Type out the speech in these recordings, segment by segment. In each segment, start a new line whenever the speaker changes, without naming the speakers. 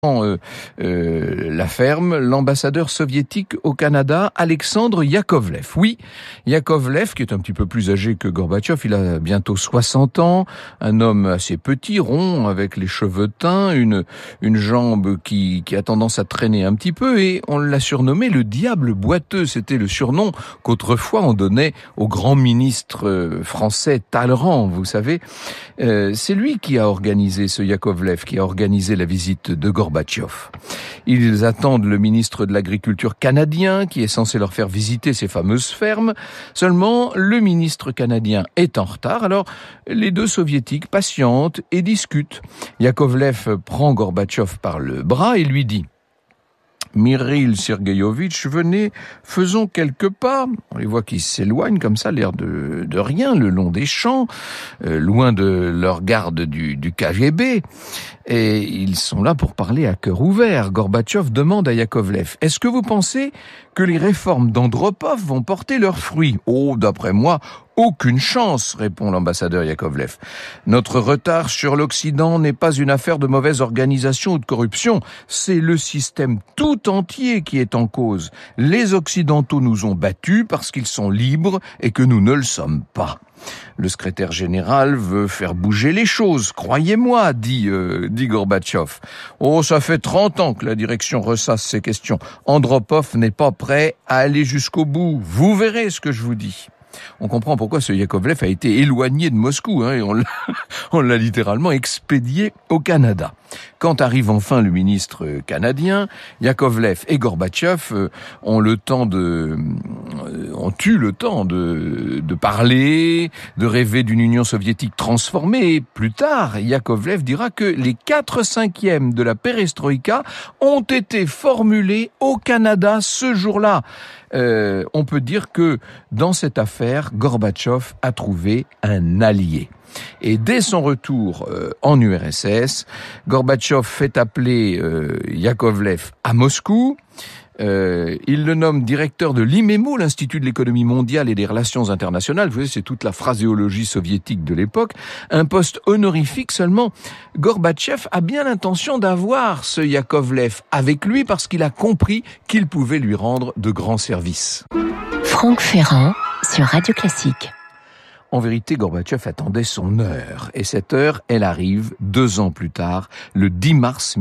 la ferme, l'ambassadeur soviétique au Canada, Alexandre Yakovlev. Oui, Yakovlev, qui est un petit peu plus âgé que Gorbatchev, il a bientôt 60 ans, un homme assez petit, rond, avec les cheveux teints, une jambe qui a tendance à traîner un petit peu, et on l'a surnommé le diable boiteux. C'était le surnom qu'autrefois on donnait au grand ministre français Talleyrand, vous savez. C'est lui qui a organisé, ce Yakovlev, qui a organisé la visite de Gorbatchev. Ils attendent le ministre de l'Agriculture canadien qui est censé leur faire visiter ces fameuses fermes. Seulement, le ministre canadien est en retard, alors les deux soviétiques patientent et discutent. Yakovlev prend Gorbatchev par le bras et lui dit: Mikhail Sergueïevitch, venez, faisons quelques pas. On les voit qui s'éloignent comme ça, l'air de rien, le long des champs, loin de leur garde du KGB. Et ils sont là pour parler à cœur ouvert. Gorbatchev demande à Yakovlev: est-ce que vous pensez que les réformes d'Andropov vont porter leurs fruits? Oh, d'après moi, aucune chance, répond l'ambassadeur Yakovlev. Notre retard sur l'Occident n'est pas une affaire de mauvaise organisation ou de corruption. C'est le système tout entier qui est en cause. Les Occidentaux nous ont battus parce qu'ils sont libres et que nous ne le sommes pas. Le secrétaire général veut faire bouger les choses, croyez-moi, dit Gorbatchev. Oh, ça fait 30 ans que la direction ressasse ces questions. Andropov n'est pas prêt à aller jusqu'au bout. Vous verrez ce que je vous dis. On comprend pourquoi ce Yakovlev a été éloigné de Moscou, et on l'a littéralement expédié au Canada. Quand arrive enfin le ministre canadien, Yakovlev et Gorbatchev ont le temps eu le temps de parler, de rêver d'une Union soviétique transformée. Et plus tard, Yakovlev dira que les 4/5 de la perestroïka ont été formulés au Canada ce jour-là. On peut dire que dans cette affaire, Gorbatchev a trouvé un allié. Et dès son retour en URSS, Gorbatchev fait appeler Yakovlev à Moscou. Il le nomme directeur de l'IMEMO, l'Institut de l'économie mondiale et des relations internationales. Vous voyez, c'est toute la phraséologie soviétique de l'époque. Un poste honorifique seulement. Gorbatchev a bien l'intention d'avoir ce Yakovlev avec lui parce qu'il a compris qu'il pouvait lui rendre de grands services.
Franck Ferrand sur Radio Classique.
En vérité, Gorbatchev attendait son heure. Et cette heure, elle arrive 2 ans plus tard, le 10 mars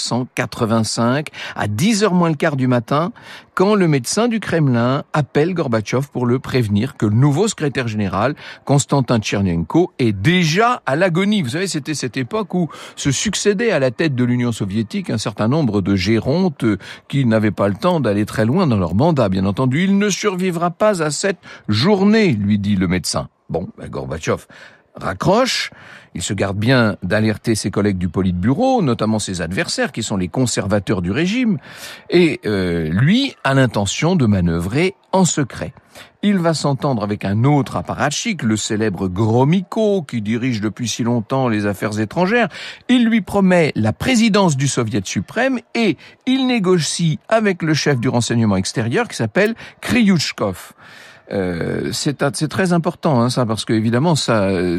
1985, à 10h moins le quart du matin, quand le médecin du Kremlin appelle Gorbatchev pour le prévenir que le nouveau secrétaire général, Konstantin Tchernenko, est déjà à l'agonie. Vous savez, c'était cette époque où se succédaient à la tête de l'Union soviétique un certain nombre de gérontes qui n'avaient pas le temps d'aller très loin dans leur mandat. Bien entendu, il ne survivra pas à cette journée, lui dit le médecin. Bon, Gorbatchev raccroche, il se garde bien d'alerter ses collègues du Politburo, notamment ses adversaires qui sont les conservateurs du régime, et lui a l'intention de manœuvrer en secret. Il va s'entendre avec un autre apparatchik, le célèbre Gromyko, qui dirige depuis si longtemps les affaires étrangères. Il lui promet la présidence du Soviet suprême et il négocie avec le chef du renseignement extérieur qui s'appelle Kryuchkov. C'est très important, ça, parce que évidemment, c'est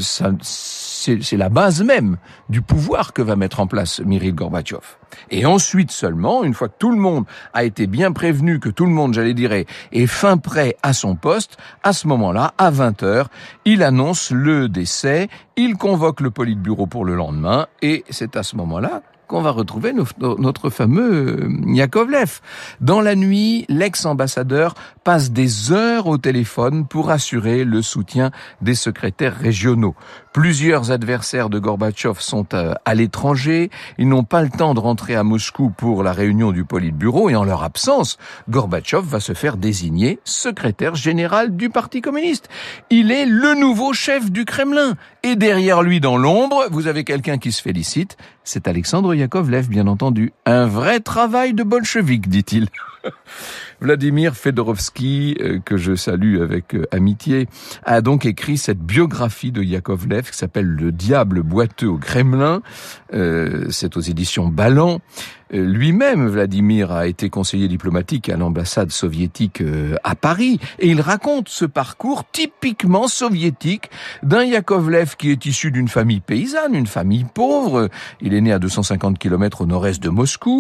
la base même du pouvoir que va mettre en place Mikhail Gorbatchev. Et ensuite seulement, une fois que tout le monde a été bien prévenu, que tout le monde, est fin prêt à son poste, à ce moment-là, à 20h, il annonce le décès, il convoque le Politburo pour le lendemain, et c'est à ce moment-là qu'on va retrouver notre fameux Yakovlev. Dans la nuit, l'ex-ambassadeur passe des heures au téléphone pour assurer le soutien des secrétaires régionaux. Plusieurs adversaires de Gorbatchev sont à l'étranger. Ils n'ont pas le temps de rentrer à Moscou pour la réunion du Politburo et en leur absence, Gorbatchev va se faire désigner secrétaire général du Parti communiste. Il est le nouveau chef du Kremlin. Et derrière lui, dans l'ombre, vous avez quelqu'un qui se félicite. C'est Alexandre Yakovlev, bien entendu. Un vrai travail de bolchevique, dit-il. Vladimir Fedorovski, que je salue avec amitié, a donc écrit cette biographie de Yakovlev qui s'appelle Le diable boiteux au Kremlin. C'est aux éditions Ballant. Lui-même, Vladimir, a été conseiller diplomatique à l'ambassade soviétique à Paris, et il raconte ce parcours typiquement soviétique d'un Yakovlev qui est issu d'une famille paysanne, une famille pauvre. Il est né à 250 km au nord-est de Moscou.